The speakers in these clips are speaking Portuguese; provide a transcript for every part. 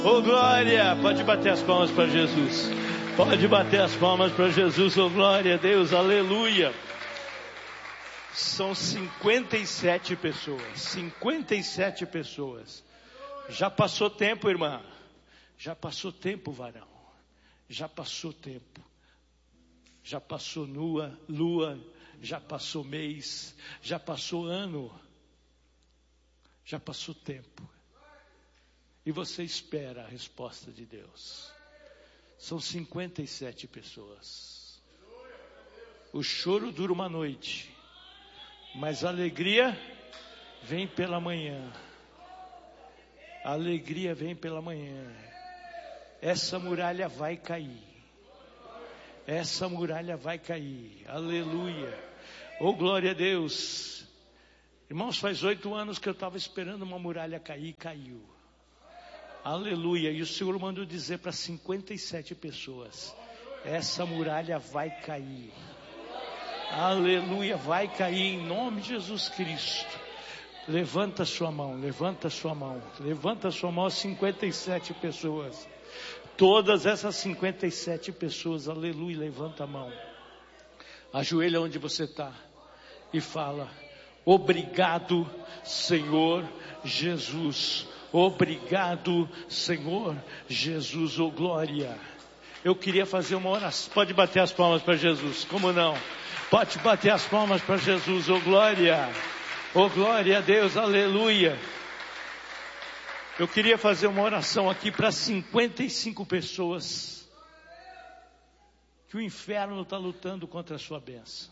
Ô glória, pode bater as palmas para Jesus. Pode bater as palmas para Jesus, ô glória a Deus, aleluia. São 57 pessoas, 57 pessoas. Já passou tempo, irmã. Já passou tempo, varão. Já passou tempo. Já passou lua, já passou mês, já passou ano. Já passou tempo. E você espera a resposta de Deus. São 57 pessoas. O choro dura uma noite, mas a alegria vem pela manhã. A alegria vem pela manhã. Essa muralha vai cair. Essa muralha vai cair. Aleluia. Oh, glória a Deus. Irmãos, faz 8 anos que eu estava esperando uma muralha cair e caiu. Aleluia. E o Senhor mandou dizer para 57 pessoas: essa muralha vai cair. Aleluia, vai cair em nome de Jesus Cristo. Levanta sua mão, levanta sua mão. Levanta sua mão, 57 pessoas. Todas essas 57 pessoas, aleluia, levanta a mão. Ajoelha onde você está e fala: obrigado, Senhor Jesus. Obrigado, Senhor Jesus, oh glória. Eu queria fazer uma oração. Pode bater as palmas para Jesus, como não? Pode bater as palmas para Jesus, oh glória. Oh glória a Deus, aleluia. Eu queria fazer uma oração aqui para 55 pessoas que o inferno está lutando contra a sua bênção.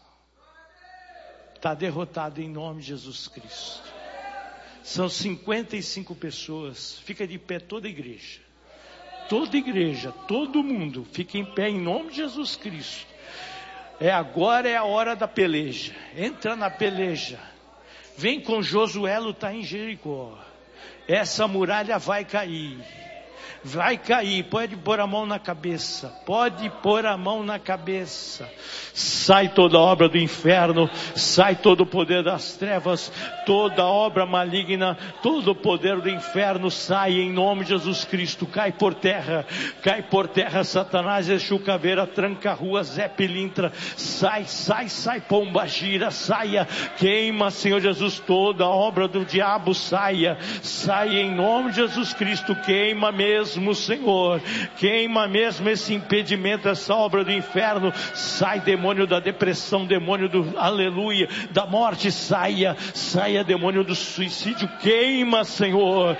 Está derrotado em nome de Jesus Cristo. São 55 pessoas. Fica de pé toda a igreja. Toda a igreja, todo mundo, fica em pé em nome de Jesus Cristo. Agora é a hora da peleja. Entra na peleja. Vem com Josué lutar em Jericó. Essa muralha vai cair. Vai cair. Pode pôr a mão na cabeça. Pode pôr a mão na cabeça. Sai toda obra do inferno. Sai todo o poder das trevas. Toda obra maligna. Todo o poder do inferno sai em nome de Jesus Cristo. Cai por terra. Cai por terra, Satanás, Exu, Caveira, Tranca Rua, Zé Pilintra. Sai, sai, sai, pomba gira. Saia. Queima, Senhor Jesus, toda a obra do diabo. Saia. Saia em nome de Jesus Cristo. Queima mesmo, Senhor, queima mesmo esse impedimento, essa obra do inferno. Sai, demônio da depressão, demônio do, aleluia, da morte, saia, saia, demônio do suicídio, queima, Senhor,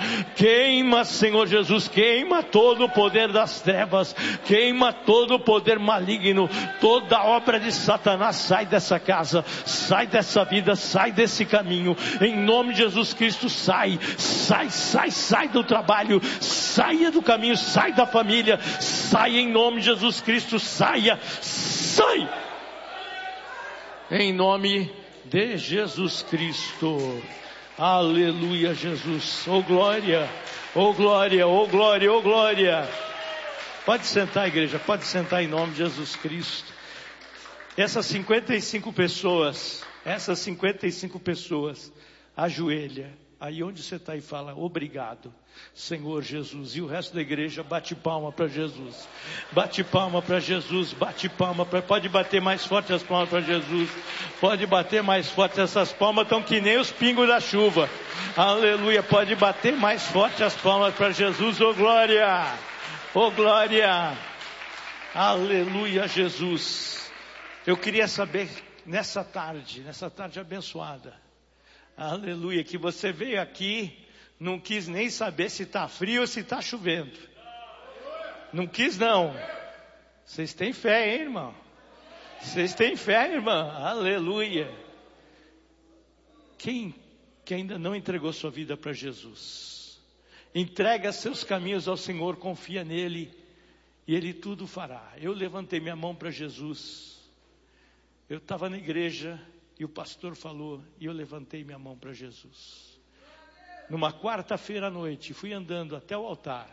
Jesus, queima todo o poder das trevas, queima todo o poder maligno, toda obra de Satanás, sai dessa casa, sai dessa vida, sai desse caminho, em nome de Jesus Cristo. Sai, sai, sai, sai do trabalho, saia do caminho, sai da família, sai em nome de Jesus Cristo, saia, sai, em nome de Jesus Cristo, aleluia, Jesus, oh glória, oh glória, oh glória, oh glória. Pode sentar, igreja, pode sentar em nome de Jesus Cristo. Essas 55 pessoas, ajoelha, aí onde você está e fala: obrigado, Senhor Jesus. E o resto da igreja bate palma para Jesus. Bate palma para Jesus. Bate palma para... Pode bater mais forte as palmas para Jesus. Pode bater mais forte. Essas palmas estão que nem os pingos da chuva. Aleluia. Pode bater mais forte as palmas para Jesus. Oh glória. Oh glória. Aleluia, Jesus. Eu queria saber nessa tarde abençoada, aleluia, que você veio aqui, não quis nem saber se está frio ou se está chovendo. Não quis não. Vocês têm fé, hein, irmão? Vocês têm fé, irmã? Aleluia. Quem que ainda não entregou sua vida para Jesus, entrega seus caminhos ao Senhor, confia nele e Ele tudo fará. Eu levantei minha mão para Jesus. Eu estava na igreja e o pastor falou e eu levantei minha mão para Jesus. Numa quarta-feira à noite, fui andando até o altar.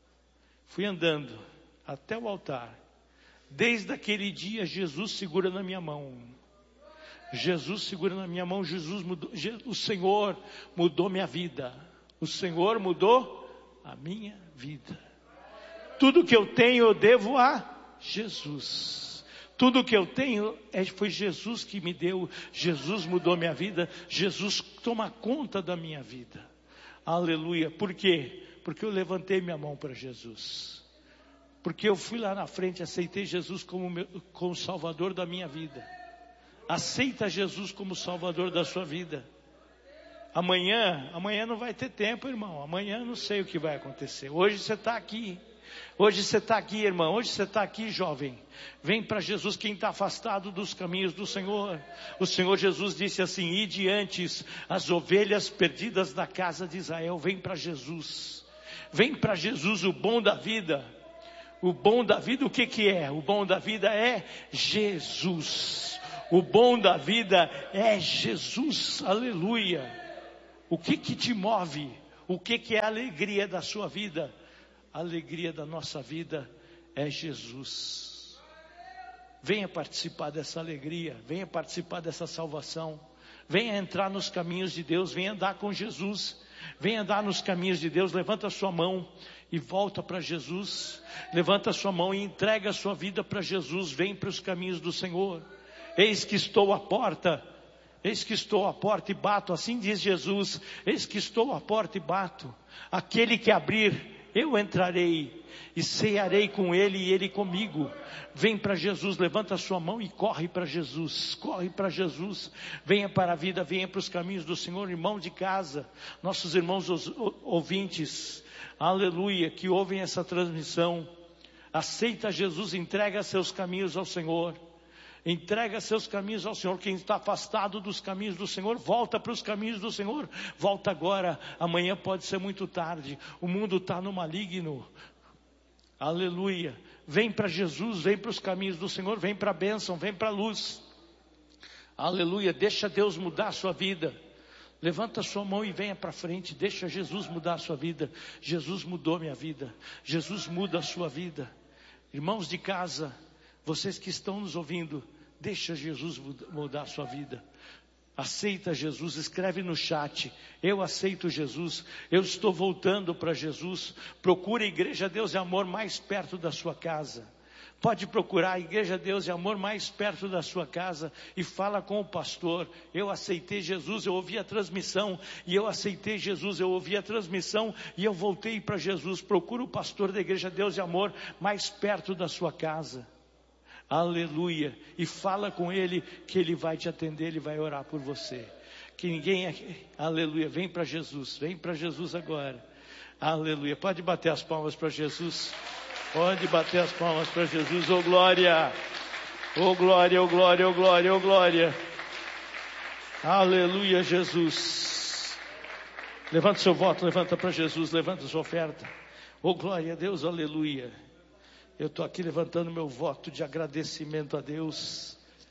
Desde aquele dia, Jesus segura na minha mão. Jesus mudou, o Senhor mudou minha vida. O Senhor mudou a minha vida. Tudo que eu tenho eu devo a Jesus. Tudo que eu tenho foi Jesus que me deu. Jesus mudou minha vida. Jesus toma conta da minha vida. Aleluia. Por quê? Porque eu levantei minha mão para Jesus. Porque eu fui lá na frente, aceitei Jesus como Salvador da minha vida. Aceita Jesus como Salvador da sua vida. Amanhã não vai ter tempo, irmão. Amanhã não sei o que vai acontecer. Hoje você está aqui. Hoje você está aqui, irmão. Hoje você está aqui, jovem. Vem para Jesus, quem está afastado dos caminhos do Senhor. O Senhor Jesus disse assim: ide antes as ovelhas perdidas da casa de Israel. Vem para Jesus. Vem para Jesus, o bom da vida. O bom da vida, o que é? O bom da vida é Jesus. O bom da vida é Jesus. Aleluia. O que te move? O que é a alegria da sua vida? A alegria da nossa vida é Jesus. Venha participar dessa alegria, venha participar dessa salvação, venha entrar nos caminhos de Deus, venha andar com Jesus, venha andar nos caminhos de Deus. Levanta a sua mão e volta para Jesus. Levanta a sua mão e entrega a sua vida para Jesus. Vem para os caminhos do Senhor. Eis que estou à porta. Eis que estou à porta e bato. Assim diz Jesus: eis que estou à porta e bato. Aquele que abrir, eu entrarei e cearei com ele e ele comigo. Vem para Jesus, levanta a sua mão e corre para Jesus. Corre para Jesus. Venha para a vida, venha para os caminhos do Senhor. Irmão de casa, nossos irmãos ouvintes, aleluia, que ouvem essa transmissão. Aceita Jesus, entrega seus caminhos ao Senhor. Entrega seus caminhos ao Senhor. Quem está afastado dos caminhos do Senhor, volta para os caminhos do Senhor. Volta agora, amanhã pode ser muito tarde. O mundo está no maligno. Aleluia. Vem para Jesus, vem para os caminhos do Senhor, vem para a bênção, vem para a luz. Aleluia. Deixa Deus mudar a sua vida. Levanta a sua mão e venha para frente. Deixa Jesus mudar a sua vida. Jesus mudou minha vida. Jesus muda a sua vida. Irmãos de casa, vocês que estão nos ouvindo, deixa Jesus mudar a sua vida. Aceita Jesus, escreve no chat: eu aceito Jesus, eu estou voltando para Jesus. Procura a Igreja Deus e Amor mais perto da sua casa. Pode procurar a Igreja Deus e Amor mais perto da sua casa e fala com o pastor: eu aceitei Jesus, eu ouvi a transmissão e eu aceitei Jesus, eu ouvi a transmissão e eu voltei para Jesus. Procura o pastor da Igreja Deus e Amor mais perto da sua casa. Aleluia. E fala com ele que ele vai te atender, ele vai orar por você. Que ninguém aqui, aleluia, vem para Jesus agora. Aleluia. Pode bater as palmas para Jesus. Pode bater as palmas para Jesus. Oh glória. Oh glória, oh glória, oh glória, oh glória. Aleluia, Jesus. Levanta seu voto, levanta para Jesus, levanta sua oferta. Oh glória a Deus, aleluia. Eu estou aqui levantando meu voto de agradecimento a Deus.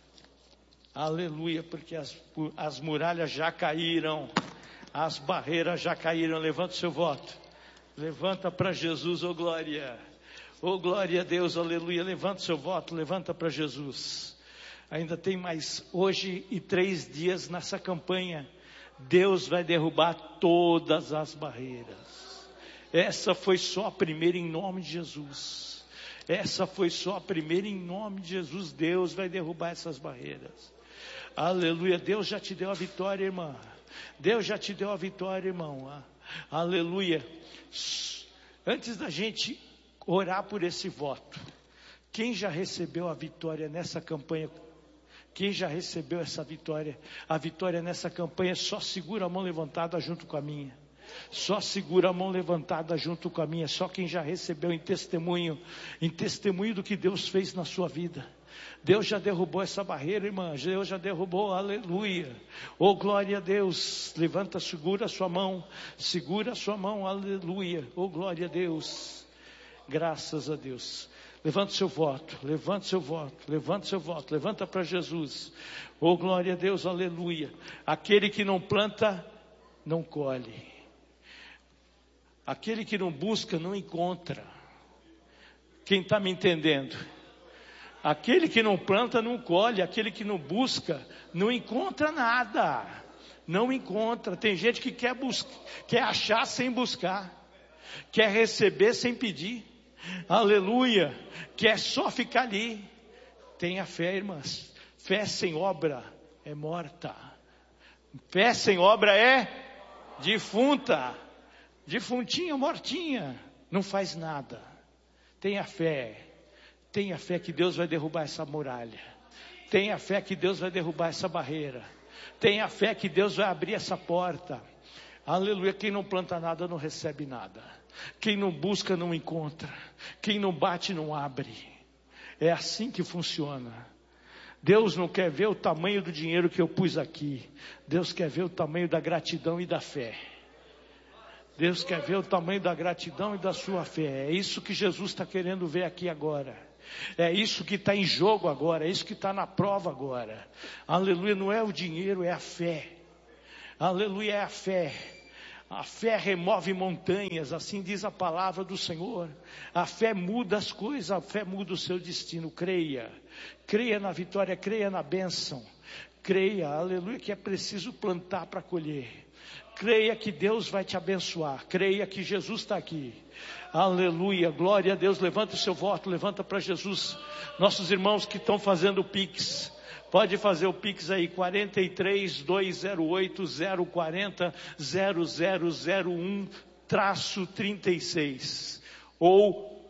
Aleluia, porque as muralhas já caíram. As barreiras já caíram. Levanta o seu voto. Levanta para Jesus, oh glória. Oh glória a Deus, aleluia. Levanta o seu voto, levanta para Jesus. Ainda tem mais hoje e 3 dias nessa campanha. Deus vai derrubar todas as barreiras. Essa foi só a primeira, em nome de Jesus. Essa foi só a primeira, em nome de Jesus. Deus vai derrubar essas barreiras. Aleluia. Deus já te deu a vitória, irmã. Deus já te deu a vitória, irmão. Aleluia. Antes da gente orar por esse voto, quem já recebeu a vitória nessa campanha? Quem já recebeu essa vitória? A vitória nessa campanha, só segura a mão levantada junto com a minha. Só segura a mão levantada junto com a minha. Só quem já recebeu em testemunho do que Deus fez na sua vida. Deus já derrubou essa barreira, irmã. Deus já derrubou, aleluia. Oh glória a Deus. Levanta, segura a sua mão. Segura a sua mão, aleluia. Oh glória a Deus. Graças a Deus. Levanta seu voto, levanta seu voto, levanta seu voto, levanta para Jesus. Oh glória a Deus, aleluia. Aquele que não planta, não colhe. Aquele que não busca, não encontra. Quem está me entendendo? Aquele que não planta, não colhe. Aquele que não busca, não encontra nada. Não encontra. Tem gente que quer achar sem buscar. quer receber sem pedir, aleluia, quer só ficar ali. Tenha fé, irmãs. Fé sem obra é morta. Fé sem obra é defunta, defuntinha, mortinha, não faz nada. Tenha fé que Deus vai derrubar essa muralha. Tenha fé que Deus vai derrubar essa barreira. Tenha fé que Deus vai abrir essa porta. Aleluia. Quem não planta nada não recebe nada. Quem não busca não encontra. Quem não bate não abre. É assim que funciona. Deus não quer ver o tamanho do dinheiro que eu pus aqui. Deus quer ver o tamanho da gratidão e da fé. Deus quer ver o tamanho da gratidão e da sua fé. É isso que Jesus está querendo ver aqui agora. É isso que está em jogo agora. É isso que está na prova agora. Aleluia, não é o dinheiro, é a fé. Aleluia, é a fé. A fé remove montanhas, assim diz a palavra do Senhor. A fé muda as coisas, a fé muda o seu destino. Creia na vitória, creia na bênção. Creia, aleluia, que é preciso plantar para colher. Creia que Deus vai te abençoar. Creia que Jesus está aqui. Aleluia, glória a Deus. Levanta o seu voto, levanta para Jesus. Nossos irmãos que estão fazendo o Pix, pode fazer o Pix aí, 43-208-040-0001-36 ou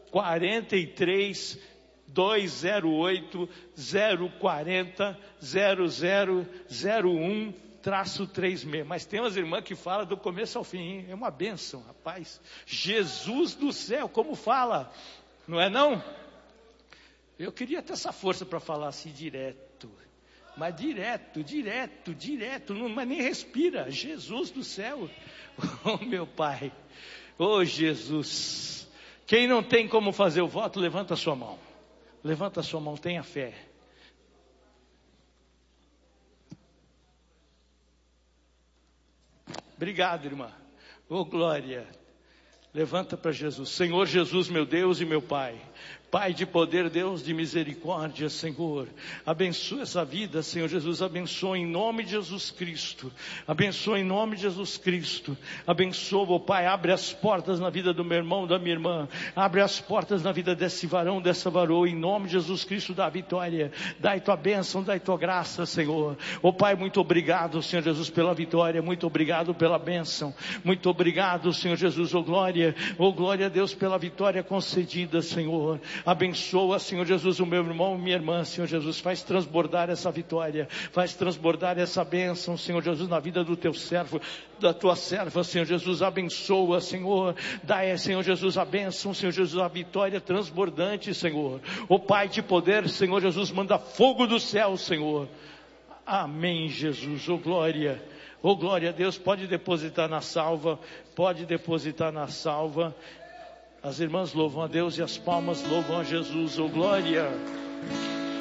43-208-040-0001-36. Mas tem umas irmãs que falam do começo ao fim, hein? É uma bênção, rapaz. Jesus do céu, como fala, não é não? Eu queria ter essa força para falar assim direto. Mas direto, não, mas nem respira. Jesus do céu, oh meu Pai, oh Jesus. Quem não tem como fazer o voto, levanta a sua mão. Levanta a sua mão, tenha fé. Obrigado, irmã. Oh glória. Levanta para Jesus. Senhor Jesus, meu Deus e meu Pai. Pai de poder, Deus de misericórdia, Senhor, abençoa essa vida, Senhor Jesus, abençoa em nome de Jesus Cristo, abençoa em nome de Jesus Cristo, abençoa, oh Pai, abre as portas na vida do meu irmão, da minha irmã, abre as portas na vida desse varão, dessa varoa, em nome de Jesus Cristo, dá vitória, dai tua bênção, dai tua graça, Senhor, oh Pai, muito obrigado, Senhor Jesus, pela vitória, muito obrigado pela bênção, muito obrigado, Senhor Jesus, oh glória a Deus pela vitória concedida, Senhor. Abençoa, Senhor Jesus, o meu irmão e minha irmã, Senhor Jesus, faz transbordar essa vitória, faz transbordar essa bênção, Senhor Jesus, na vida do teu servo, da tua serva, Senhor Jesus, abençoa, Senhor, dá, Senhor Jesus, a bênção, Senhor Jesus, a vitória transbordante, Senhor, o Pai de poder, Senhor Jesus, manda fogo do céu, Senhor, amém, Jesus, oh glória a Deus. Pode depositar na salva, as irmãs louvam a Deus e as palmas louvam a Jesus, oh glória.